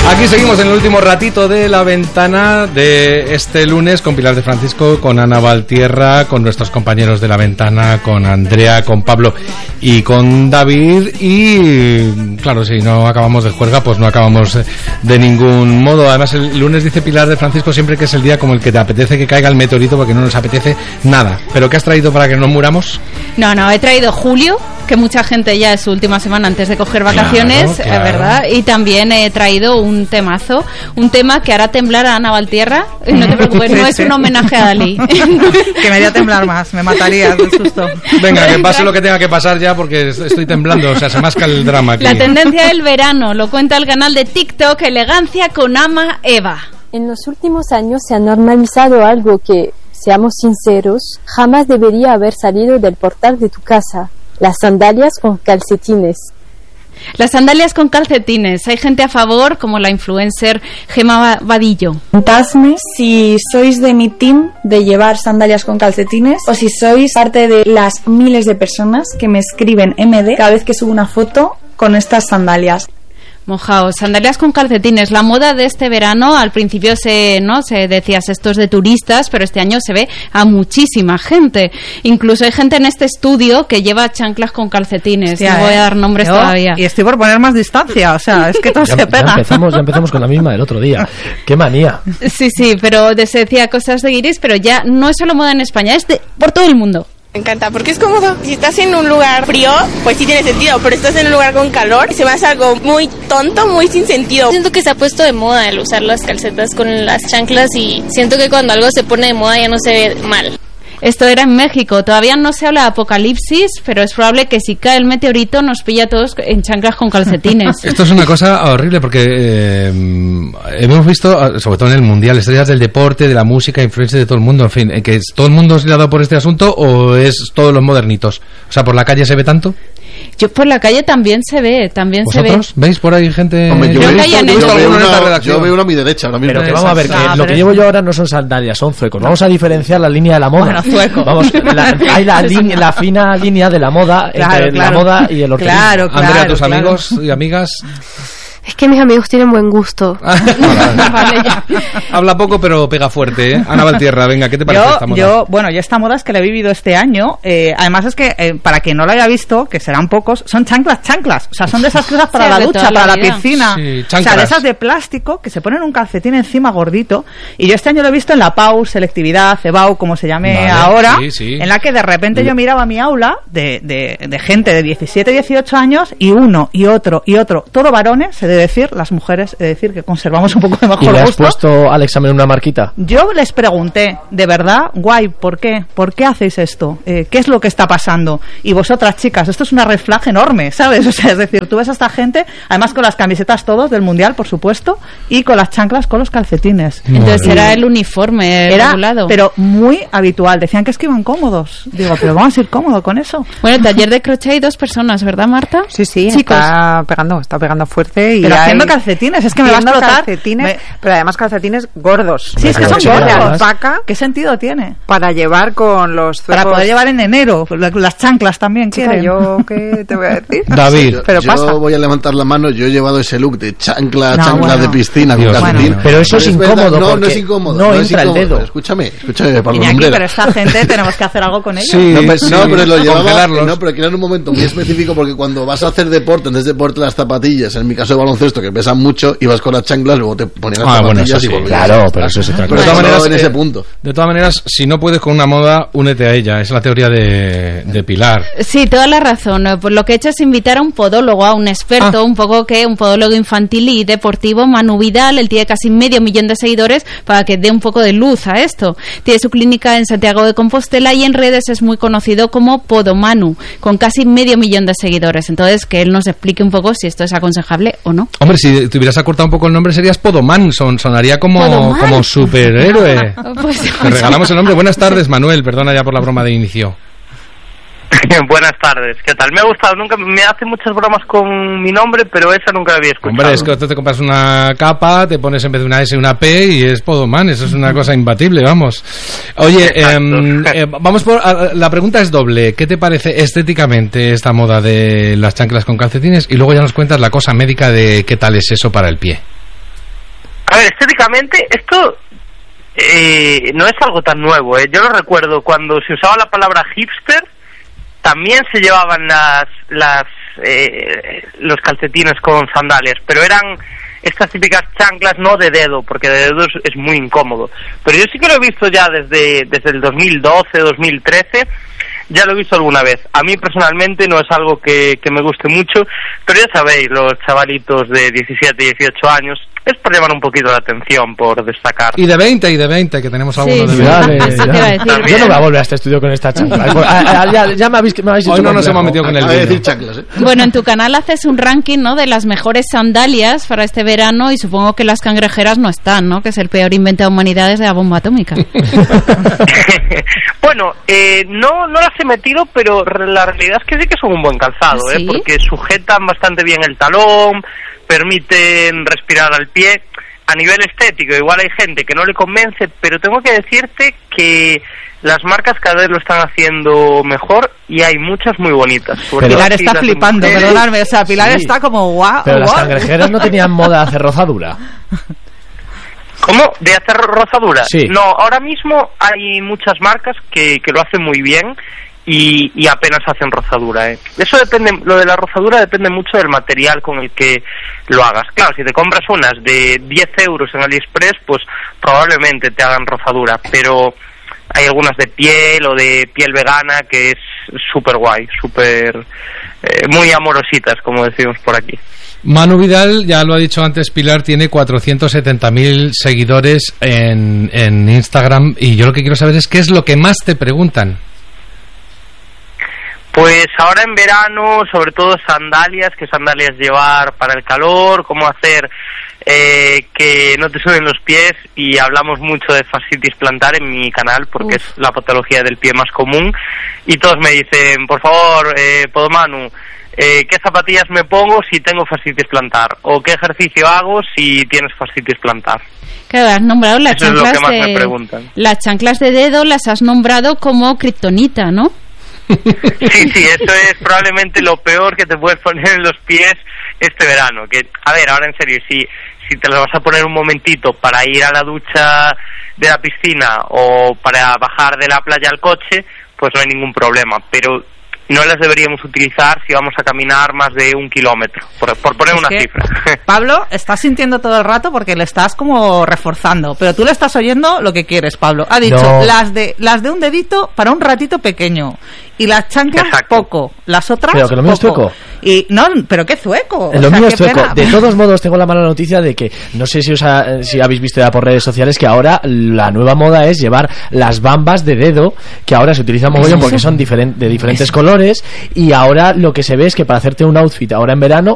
Aquí seguimos en el último ratito de La Ventana de este lunes con Pilar de Francisco, con Ana Valtierra, con nuestros compañeros de La Ventana, con Andrea, con Pablo y con David. Y claro, si no acabamos de juerga, pues no acabamos de ningún modo. Además, el lunes dice Pilar de Francisco siempre que es el día como el que te apetece que caiga el meteorito, porque no nos apetece nada. ¿Pero qué has traído para que no muramos? No, he traído julio, que mucha gente ya es su última semana antes de coger vacaciones, claro. ¿Verdad? Y también he traído un temazo, un tema que hará temblar a Ana Valtierra. No te preocupes, no es un homenaje a Dalí. Que me haría temblar más, me mataría del susto. Venga, que pase lo que tenga que pasar ya, porque estoy temblando, o sea, se masca el drama aquí. La tendencia del verano, lo cuenta el canal de TikTok Elegancia con Ama Eva. En los últimos años se ha normalizado algo que, seamos sinceros, jamás debería haber salido del portal de tu casa: las sandalias con calcetines. Las sandalias con calcetines. Hay gente a favor, como la influencer Gemma Vadillo. Contadme si sois de mi team de llevar sandalias con calcetines o si sois parte de las miles de personas que me escriben MD cada vez que subo una foto con estas sandalias. Mojaos, sandalias con calcetines. La moda de este verano, al principio se decías esto es de turistas, pero este año se ve a muchísima gente. Incluso hay gente en este estudio que lleva chanclas con calcetines. Hostia, no voy a dar nombres todavía. Y estoy por poner más distancia, o sea, es que todo se pega. Ya empezamos con la misma del otro día. ¡Qué manía! Sí, pero se decía cosas de guiris, pero ya no es solo moda en España, es por todo el mundo. Me encanta porque es cómodo. Si estás en un lugar frío, pues sí tiene sentido, pero estás en un lugar con calor, se me hace algo muy tonto, muy sin sentido. Siento que se ha puesto de moda el usar las calcetas con las chanclas y siento que cuando algo se pone de moda ya no se ve mal. Esto era en México. Todavía no se habla de apocalipsis, pero es probable que si cae el meteorito nos pilla a todos en chanclas con calcetines. Esto es una cosa horrible porque hemos visto, sobre todo en el Mundial, estrellas del deporte, de la música, influencers de todo el mundo, en fin, que todo el mundo se le ha dado por este asunto o es todos los modernitos. O sea, ¿por la calle se ve tanto? Yo por la calle también se ve, ¿Vosotros veis por ahí gente? Hombre, yo veo una a mi derecha ahora mismo. Pero que vamos a ver, que lo que llevo yo ahora no son sandalias, son zuecos. Vamos a diferenciar la línea de la moda. Bueno, zueco. Vamos, hay la fina línea de la moda entre la moda y el ortodismo. Claro. Andrea, tus amigos y amigas. Es que mis amigos tienen buen gusto. Vale, ya. Habla poco pero pega fuerte, ¿eh? Ana Valtierra, venga, ¿qué te parece esta moda? Yo esta moda es que la he vivido este año. Además es que, para quien no la haya visto, que serán pocos, son chanclas. O sea, son de esas cosas para la ducha, para la piscina. Sí, o sea, de esas de plástico que se ponen un calcetín encima gordito. Y yo este año lo he visto en la PAU, selectividad, CEBAU, como se llame ahora, en la que de repente yo miraba mi aula de gente de 17, 18 años y uno y otro, todo varones, decir, las mujeres, decir que conservamos un poco de mejor gusto. ¿Y le has puesto al examen una marquita? Yo les pregunté, de verdad, guay, ¿por qué? ¿Por qué hacéis esto? ¿Qué es lo que está pasando? Y vosotras, chicas, esto es una red flag enorme, ¿sabes? O sea, es decir, tú ves a esta gente, además con las camisetas todos del Mundial, por supuesto, y con las chanclas con los calcetines. Entonces era el uniforme regulado. Pero muy habitual. Decían que es que iban cómodos. Digo, pero vamos a ir cómodo con eso. Bueno, taller de crochet hay 2 personas, ¿verdad, Marta? Sí, chicos. Está pegando fuerte. Y pero haciendo calcetines, es que me va a explotar. Pero además calcetines gordos. Sí, es que son gordos. De alpaca. ¿Qué sentido tiene? Para llevar con los zuecos. Para poder llevar en enero. Las chanclas también quieren. ¿Yo qué te voy a decir? David. Yo voy a levantar la mano. Yo he llevado ese look de chancla de piscina con calcetín. Pero eso es incómodo. No es incómodo. No entra el dedo. Escúchame, Pablo Iñaki, pero esta gente tenemos que hacer algo con ellos. Sí, pero lo llevaba. No, pero que era en un momento muy específico porque cuando vas a hacer deporte, antes de ponerte las zapatillas, en mi caso de baloncesto, que pesan mucho, ibas con las chanclas, luego te ponías las zapatillas y volvías. Claro, pero eso es otra cosa. De todas maneras, en ese punto. De todas maneras, si no puedes con una moda, únete a ella. Es la teoría de Pilar. Sí, toda la razón. Pues lo que he hecho es invitar a un podólogo, a un experto, un podólogo infantil y deportivo, Manu Vidal. Él tiene casi 500 000 de seguidores para que dé un poco de luz a esto. Tiene su clínica en Santiago de Compostela y en redes es muy conocido como Podomanu, con casi 500 000 de seguidores. Entonces, que él nos explique un poco si esto es aconsejable o no. Hombre, si te hubieras acortado un poco el nombre serías Podoman, sonaría como superhéroe. Pues, te regalamos el nombre. Buenas tardes, Manuel, perdona ya por la broma de inicio. Buenas tardes, ¿qué tal? Me ha gustado, nunca me hace muchas bromas con mi nombre, pero esa nunca la había escuchado. Hombre, es que tú te compras una capa, te pones en vez de una S una P y es Podoman, eso es una cosa imbatible, vamos. Oye, vamos por la pregunta es doble. ¿Qué te parece estéticamente esta moda de las chanclas con calcetines? Y luego ya nos cuentas la cosa médica de qué tal es eso para el pie. A ver, estéticamente, esto no es algo tan nuevo, Yo lo recuerdo cuando se usaba la palabra hipster, también se llevaban los calcetines con sandalias, pero eran estas típicas chanclas no de dedo, porque de dedo es muy incómodo. Pero yo sí que lo he visto ya desde el 2012, 2013, ya lo he visto alguna vez. A mí personalmente no es algo que me guste mucho, pero ya sabéis, los chavalitos de 17, 18 años, es por llamar un poquito la atención, por destacar. Y de 20, que tenemos algunos de 20. Yo no voy a volver a este estudio con esta chancla. Ya me habéis hoy no nos hemos metido con el decir chanclas, Bueno, en tu canal haces un ranking, ¿no?, de las mejores sandalias para este verano, y supongo que las cangrejeras no están, ¿no?, que es el peor invento de humanidad desde la bomba atómica. Bueno, no las he metido, pero la realidad es que sí que son un buen calzado, ¿Sí? Porque sujetan bastante bien el talón, permiten respirar al pie. A nivel estético, igual hay gente que no le convence, pero tengo que decirte que las marcas cada vez lo están haciendo mejor y hay muchas muy bonitas. Pilar está flipando, perdonadme, o sea, Pilar está como guau. Pero las cangrejeras no tenían moda de hacer rozadura. ¿Cómo? ¿De hacer rozadura? Sí. No, ahora mismo hay muchas marcas que lo hacen muy bien y apenas hacen rozadura, Eso depende, lo de la rozadura depende mucho del material con el que lo hagas. Claro, si te compras unas de 10 euros en AliExpress, pues probablemente te hagan rozadura, pero hay algunas de piel o de piel vegana que es súper guay, súper muy amorositas, como decimos por aquí. Manu Vidal, ya lo ha dicho antes Pilar, tiene 470.000 seguidores en Instagram, y yo lo que quiero saber es qué es lo que más te preguntan. Pues ahora en verano, sobre todo sandalias, qué sandalias llevar para el calor, cómo hacer que no te suben los pies, y hablamos mucho de fascitis plantar en mi canal, porque es la patología del pie más común, y todos me dicen, por favor, Podomanu, ¿qué zapatillas me pongo si tengo fascitis plantar? ¿O qué ejercicio hago si tienes fascitis plantar? Claro, has nombrado las Eso chanclas es lo que más me preguntan. Las chanclas de dedo las has nombrado como kriptonita, ¿no? Sí, eso es probablemente lo peor que te puedes poner en los pies este verano. Que, a ver, ahora en serio, si te lo vas a poner un momentito para ir a la ducha de la piscina o para bajar de la playa al coche, pues no hay ningún problema, pero no las deberíamos utilizar si vamos a caminar más de 1 kilómetro, por poner una cifra. Pablo, estás sintiendo todo el rato porque le estás como reforzando, pero tú le estás oyendo lo que quieres, Pablo. Ha dicho, no, las de un dedito para un ratito pequeño, y las chanclas poco, las otras pero que lo mío es zueco. Y no, pero qué zueco. Lo mío es zueco. De todos modos, tengo la mala noticia de que no sé si habéis visto ya por redes sociales que ahora la nueva moda es llevar las bambas de dedo, que ahora se utilizan mogollón porque son de diferentes colores, y ahora lo que se ve es que para hacerte un outfit ahora en verano